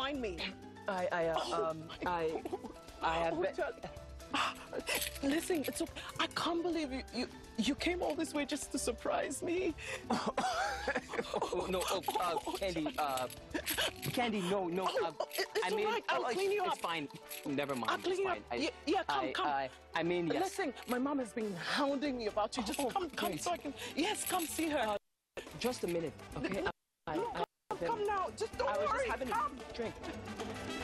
find me? I have Oh, been... Listen, it's okay. I can't believe you came all this way just to surprise me. Oh, no, Candy, no. It's all right. I'll clean you up. It's fine. Never mind. I'll clean you up. Yeah, come. I mean, yes. Listen, my mom has been hounding me about you. Just come great. so I can... Yes, come see her. Just a minute, okay? Come now. Just don't I was worry. just having Come. a drink.